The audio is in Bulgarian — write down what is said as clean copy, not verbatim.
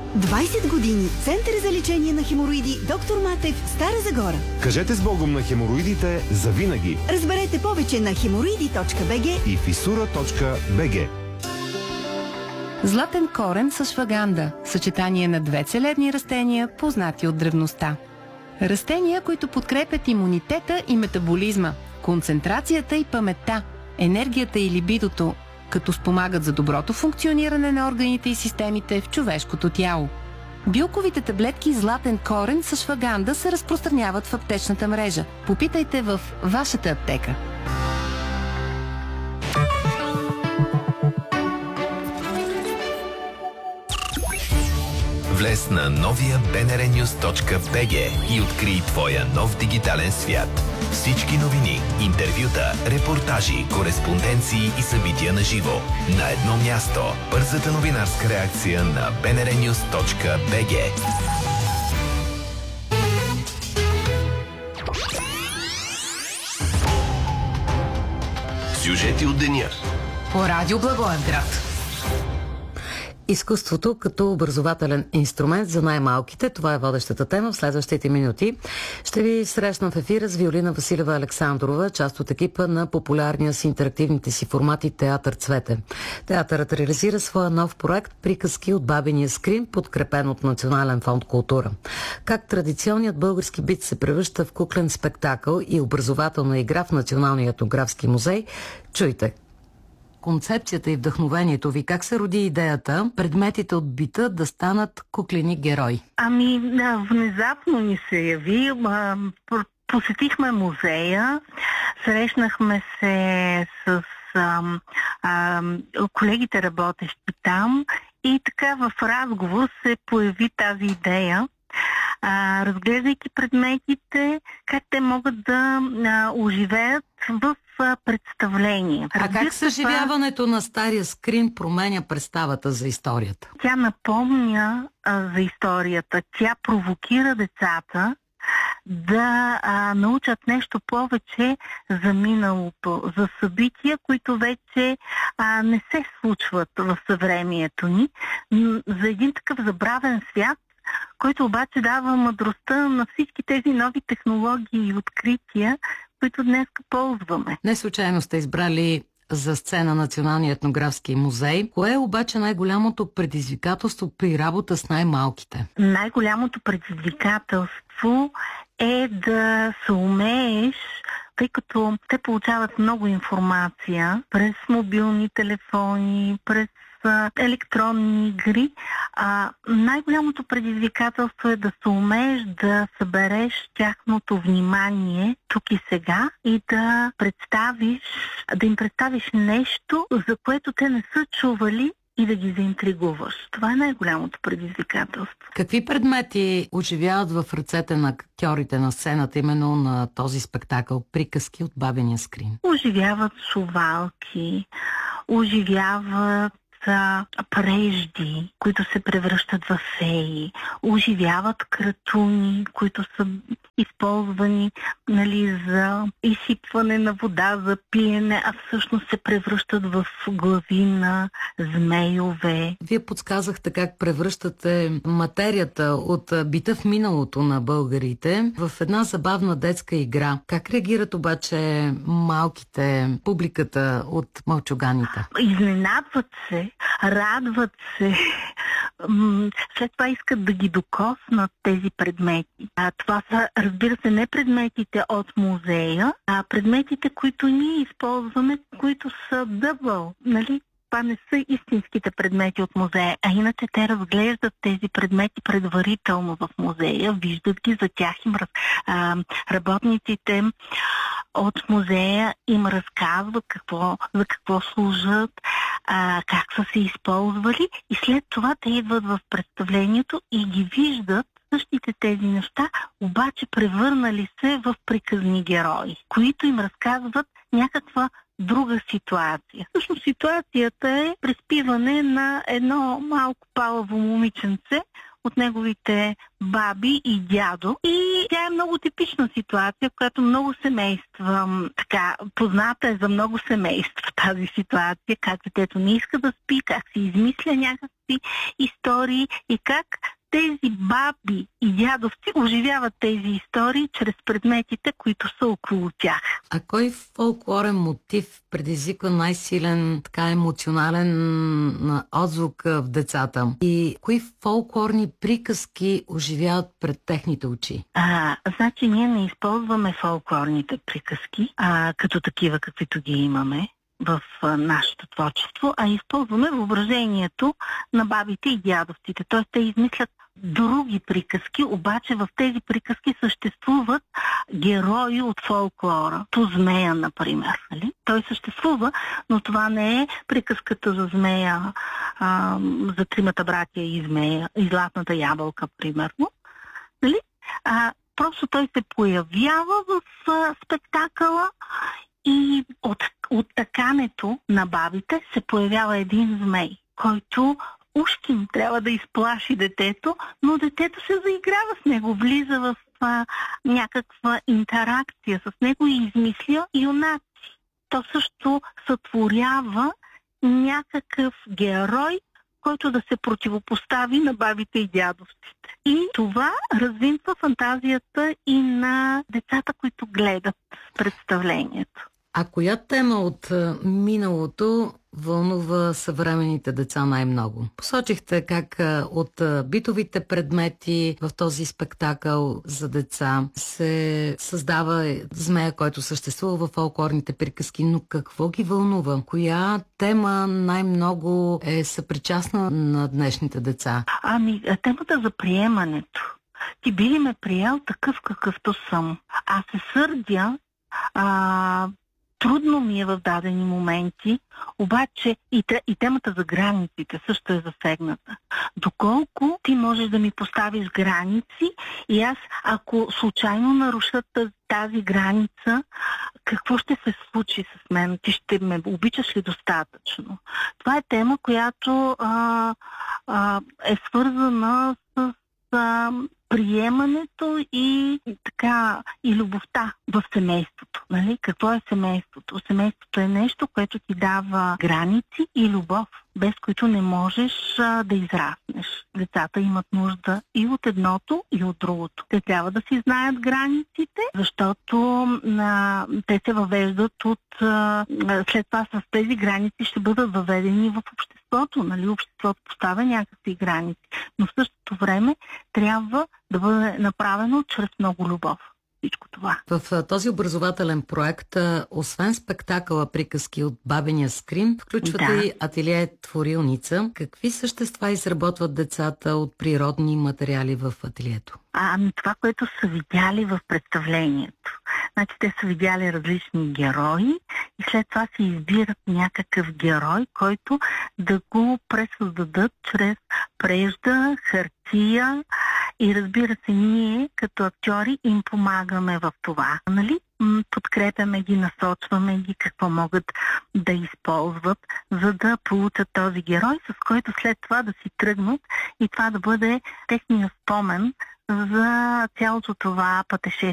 20 години. Център за лечение на хемороиди Доктор Матев, Стара Загора. Кажете с Богом на хемороидите завинаги. Разберете повече на hemoroidi.bg и fisura.bg. Златен корен с шваганда. Съчетание на две целебни растения, познати от древността. Растения, които подкрепят имунитета и метаболизма, концентрацията и паметта, енергията и либидото, като спомагат за доброто функциониране на органите и системите в човешкото тяло. Билковите таблетки Златен корен с шваганда се разпространяват в аптечната мрежа. Попитайте в вашата аптека. Влез на новия bnrnews.bg и открий твоя нов дигитален свят. Всички новини, интервюта, репортажи, кореспонденции и събития на живо. На едно място. Бързата новинарска реакция на bnrnews.bg. Сюжети от деня. По радио Благоевград. Изкуството като образователен инструмент за най-малките. Това е водещата тема в следващите минути. Ще ви срещна в ефира с Виолина Василева Александрова, част от екипа на популярния с интерактивните си формати Театър Цвете. Театърът реализира своя нов проект "Приказки от бабиния скрин", подкрепен от Национален фонд "Култура". Как традиционният български бит се превръща в куклен спектакъл и образователна игра в Националния етнографски музей, чуйте. Концепцията и вдъхновението ви, как се роди идеята предметите от бита да станат куклени герои? Внезапно ни се яви. Посетихме музея, срещнахме се с колегите, работещи там, и така в разговор се появи тази идея. Разглеждайки предметите, как те могат да оживеят в представление. А как съживяването на стария скрин променя представата за историята? Тя напомня за историята. Тя провокира децата да научат нещо повече за миналото, за събития, които вече не се случват в съвремието ни, за един такъв забравен свят, който обаче дава мъдростта на всички тези нови технологии и открития, които днес ползваме. Не случайно сте избрали за сцена Националния етнографски музей. Кое е обаче най-голямото предизвикателство при работа с най-малките? Най-голямото предизвикателство е да се умееш, тъй като те получават много информация през мобилни телефони, през електронни игри. Най-голямото предизвикателство е да се умееш да събереш тяхното внимание тук и сега и да им представиш нещо, за което те не са чували, и да ги заинтригуваш. Това е най-голямото предизвикателство. Какви предмети оживяват в ръцете на актьорите на сцената, именно на този спектакъл "Приказки от бабиния скрин"? Оживяват шувалки, оживяват прежди, които се превръщат в феи, оживяват кратуни, които са използвани за изсипване на вода, за пиене, а всъщност се превръщат в глави на змейове. Вие подсказахте как превръщате материята от бита в миналото на българите в една забавна детска игра. Как реагират обаче малките, публиката от мълчуганите? Изненадват се, радват се, след това искат да ги докоснат тези предмети. Това са, разбира се, не предметите от музея, а предметите, които ние използваме, които са дъбъл, нали? Това не са истинските предмети от музея, а иначе те разглеждат тези предмети предварително в музея, виждат ги, за тях работниците от музея им разказват за какво служат, как са се използвали, и след това те идват в представлението и ги виждат същите тези неща, обаче превърнали се в приказни герои, които им разказват някаква друга ситуация. Всъщност ситуацията е приспиване на едно малко палаво момиченце от неговите баби и дядо. И тя е много типична ситуация, в която много семейства, позната е за много семейства тази ситуация, как детето не иска да спи, как си измисля някакви истории и как тези баби и дядовци оживяват тези истории чрез предметите, които са около тях. А кой фолклорен мотив предизвиква най-силен, емоционален отзвук в децата? И кои фолклорни приказки оживяват пред техните очи? Значи ние не използваме фолклорните приказки, като такива, каквито ги имаме в нашето творчество, а използваме въображението на бабите и дядовците. Т.е. те измислят други приказки, обаче в тези приказки съществуват герои от фолклора. То змея, например. Нали? Той съществува, но това не е приказката за змея, за тримата братя и змея, и златната ябълка, примерно. Нали? Просто той се появява в спектакъла и от такането на бабите се появява един змей, който ушким трябва да изплаши детето, но детето се заиграва с него, влиза в някаква интеракция с него и измисля юнаци. То също сътворява някакъв герой, който да се противопостави на бабите и дядовците. И това развинва фантазията и на децата, които гледат представлението. А коя тема от миналото вълнува съвременните деца най-много? Посочихте как от битовите предмети в този спектакъл за деца се създава змея, който съществува в фолклорните приказки, но какво ги вълнува? Коя тема най-много е съпричастна на днешните деца? Темата за приемането. Ти би ли ме приел такъв, какъвто съм? Аз се сърдя, трудно ми е в дадени моменти, обаче и темата за границите също е засегната. Доколко ти можеш да ми поставиш граници и аз, ако случайно наруша тази граница, какво ще се случи с мен? Ти ще ме обичаш ли достатъчно? Това е тема, която е свързана с приемането и любовта в семейството. Нали? Какво е семейството? Семейството е нещо, което ти дава граници и любов, без които не можеш да израснеш. Децата имат нужда и от едното, и от другото. Те трябва да си знаят границите, защото те се въвеждат след това с тези граници ще бъдат въведени в обществото. Нали? Обществото поставя някакви граници, но в същото време трябва да бъде направено чрез много любов. Всичко това. В този образователен проект, освен спектакъла приказки от бабения скрим, включвате и ателие Творилница. Какви същества изработват децата от природни материали в ателието? Това, което са видяли в представлението. Значи те са видяли различни герои и след това си избират някакъв герой, който да го пресъздадат чрез прежда, хартия и разбира се, ние като актьори им помагаме в това. Нали? Подкрепяме ги, насочваме ги какво могат да използват, за да получат този герой, с който след това да си тръгнат и това да бъде техния спомен за цялото това пътешествие.